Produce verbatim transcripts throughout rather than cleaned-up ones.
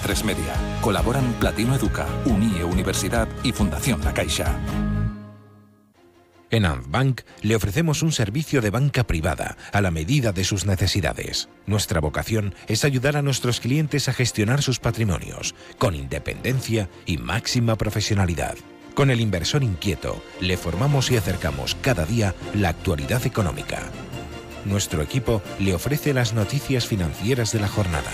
A tres Media. Colaboran Platino Educa, Unie Universidad y Fundación La Caixa. En Antbank le ofrecemos un servicio de banca privada a la medida de sus necesidades. Nuestra vocación es ayudar a nuestros clientes a gestionar sus patrimonios con independencia y máxima profesionalidad. Con el inversor inquieto, le formamos y acercamos cada día la actualidad económica. Nuestro equipo le ofrece las noticias financieras de la jornada.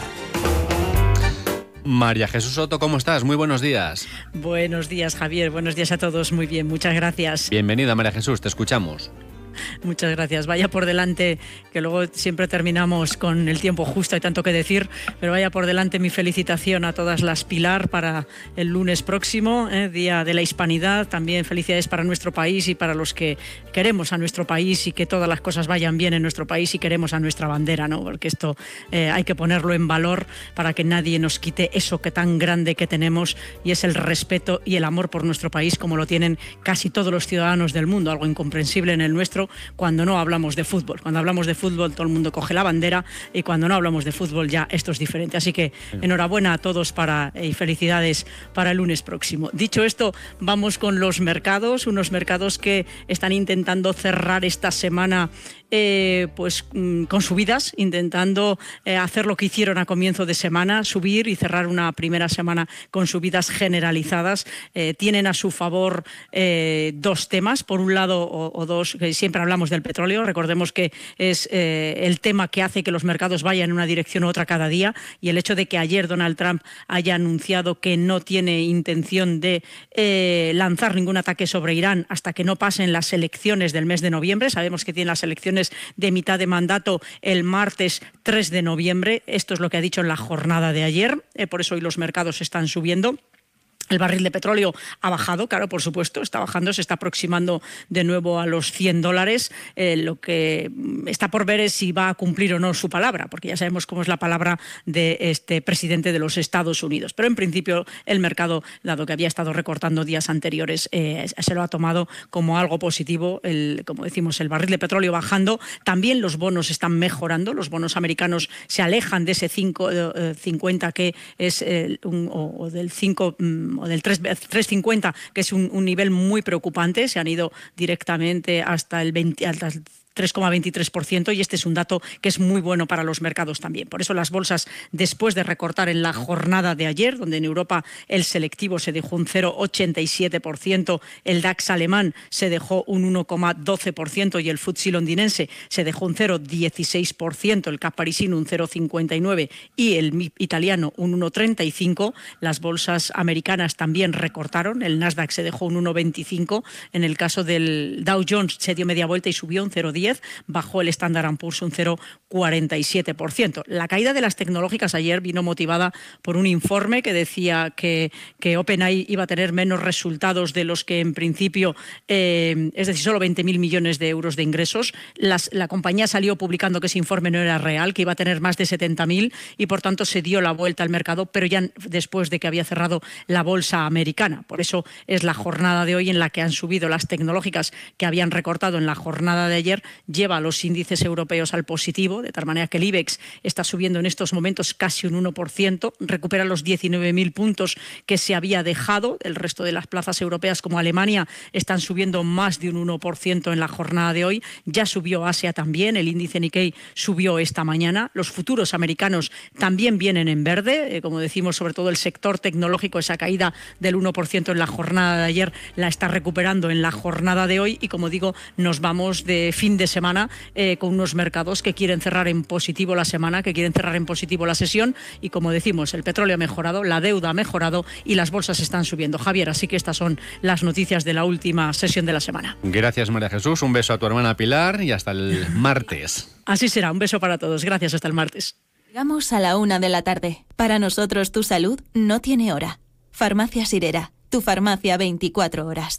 María Jesús Soto, ¿cómo estás? Muy buenos días. Buenos días, Javier. Buenos días a todos. Muy bien, muchas gracias. Bienvenida, María Jesús, te escuchamos. Muchas gracias. Vaya por delante, que luego siempre terminamos con el tiempo justo, hay tanto que decir, pero vaya por delante mi felicitación a todas las Pilar para el lunes próximo, eh, Día de la Hispanidad. También felicidades para nuestro país y para los que queremos a nuestro país y que todas las cosas vayan bien en nuestro país y queremos a nuestra bandera, ¿no? Porque esto eh, hay que ponerlo en valor para que nadie nos quite eso que tan grande que tenemos, y es el respeto y el amor por nuestro país, como lo tienen casi todos los ciudadanos del mundo, algo incomprensible en el nuestro cuando no hablamos de fútbol. Cuando hablamos de fútbol todo el mundo coge la bandera, y cuando no hablamos de fútbol ya esto es diferente. Así que enhorabuena a todos para, y felicidades para el lunes próximo. Dicho esto, vamos con los mercados, unos mercados que están intentando cerrar esta semana Eh, pues mm, con subidas, intentando eh, hacer lo que hicieron a comienzo de semana, subir y cerrar una primera semana con subidas generalizadas. Eh, tienen a su favor eh, dos temas. Por un lado, o, o dos, que siempre hablamos del petróleo, recordemos que es eh, el tema que hace que los mercados vayan en una dirección u otra cada día, y el hecho de que ayer Donald Trump haya anunciado que no tiene intención de eh, lanzar ningún ataque sobre Irán hasta que no pasen las elecciones del mes de noviembre. Sabemos que tiene las elecciones de mitad de mandato el martes tres de noviembre. Esto es lo que ha dicho en la jornada de ayer, eh, por eso hoy los mercados están subiendo. El barril de petróleo ha bajado, claro, por supuesto, está bajando, se está aproximando de nuevo a los cien dólares. Eh, lo que está por ver es si va a cumplir o no su palabra, porque ya sabemos cómo es la palabra de este presidente de los Estados Unidos. Pero en principio el mercado, dado que había estado recortando días anteriores, eh, se lo ha tomado como algo positivo. El, como decimos, el barril de petróleo bajando. También los bonos están mejorando, los bonos americanos se alejan de ese cinco cincuenta que es eh, un, o, o del cinco o del tres cincuenta, que es un, un nivel muy preocupante. Se han ido directamente hasta el veinte, hasta el tres coma veintitrés por ciento, y este es un dato que es muy bueno para los mercados también. Por eso las bolsas, después de recortar en la jornada de ayer, donde en Europa el selectivo se dejó un cero coma ochenta y siete por ciento, el DAX alemán se dejó un uno coma doce por ciento y el F T S E londinense se dejó un cero coma dieciséis por ciento, el C A P parisino un cero coma cincuenta y nueve por ciento y el M I P italiano un uno coma treinta y cinco por ciento. Las bolsas americanas también recortaron, el Nasdaq se dejó un uno coma veinticinco por ciento, en el caso del Dow Jones se dio media vuelta y subió un cero coma diez por ciento, bajó el Standard and Poor's un cero coma cuarenta y siete por ciento. La caída de las tecnológicas ayer vino motivada por un informe que decía que, que OpenAI iba a tener menos resultados de los que en principio, eh, es decir, solo veinte mil millones de euros de ingresos. Las, la compañía salió publicando que ese informe no era real, que iba a tener más de setenta mil, y por tanto se dio la vuelta al mercado, pero ya después de que había cerrado la bolsa americana. Por eso es la jornada de hoy en la que han subido las tecnológicas que habían recortado en la jornada de ayer, lleva a los índices europeos al positivo, de tal manera que el IBEX está subiendo en estos momentos casi un uno por ciento, recupera los diecinueve mil puntos que se había dejado. El resto de las plazas europeas, como Alemania, están subiendo más de un uno por ciento en la jornada de hoy. Ya subió Asia también, el índice Nikkei subió esta mañana. Los futuros americanos también vienen en verde, eh, como decimos, sobre todo el sector tecnológico, esa caída del uno por ciento en la jornada de ayer la está recuperando en la jornada de hoy, y como digo, nos vamos de fin de semana eh, con unos mercados que quieren cerrar en positivo la semana, que quieren cerrar en positivo la sesión, y como decimos, el petróleo ha mejorado, la deuda ha mejorado y las bolsas están subiendo. Javier, así que estas son las noticias de la última sesión de la semana. Gracias, María Jesús, un beso a tu hermana Pilar y hasta el martes. Así será, un beso para todos, gracias, hasta el martes. Llegamos a la una de la tarde. Para nosotros tu salud no tiene hora. Farmacia Sirera, tu farmacia veinticuatro horas.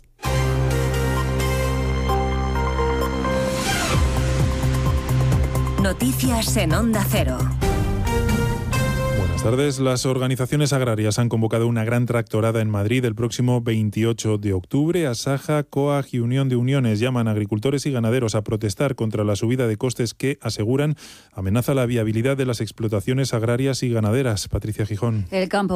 Noticias en Onda Cero. Buenas tardes. Las organizaciones agrarias han convocado una gran tractorada en Madrid el próximo veintiocho de octubre. Asaja, COAG y Unión de Uniones llaman a agricultores y ganaderos a protestar contra la subida de costes que, aseguran, amenaza la viabilidad de las explotaciones agrarias y ganaderas. Patricia Gijón. El campo